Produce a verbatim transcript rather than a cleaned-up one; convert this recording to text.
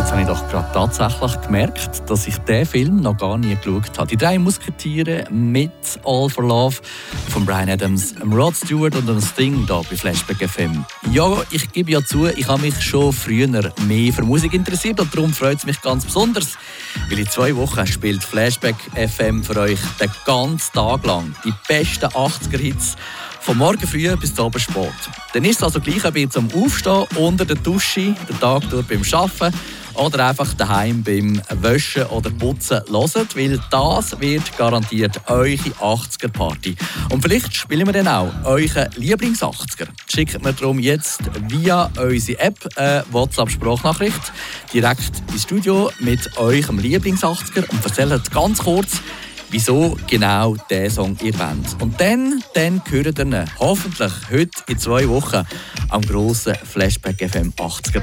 Jetzt habe ich doch gerade tatsächlich gemerkt, dass ich diesen Film noch gar nie geschaut habe. Die drei Musketiere mit All for Love von Bryan Adams, Rod Stewart und dem Sting hier bei Flashback F M. Ja, ich gebe ja zu, ich habe mich schon früher mehr für Musik interessiert und darum freut es mich ganz besonders, weil in zwei Wochen spielt Flashback F M für euch den ganzen Tag lang die besten achtziger-Hits von morgen früh bis zum Abend spät. Dann ist es also gleich, ob ihr zum Aufstehen, unter der Dusche, den Tag durch beim Arbeiten oder einfach daheim beim Waschen oder Putzen hört, weil das wird garantiert eure achtziger-Party. Und vielleicht spielen wir dann auch euren Lieblings-achtziger. Schickt mir darum jetzt via unsere App eine WhatsApp-Sprachnachricht direkt ins Studio mit eurem Lieblings-achtziger und erzählt ganz kurz, wieso genau diesen Song ihr wollt. Und dann, dann hört ihr ihn hoffentlich heute in zwei Wochen am grossen Flashback F M achtziger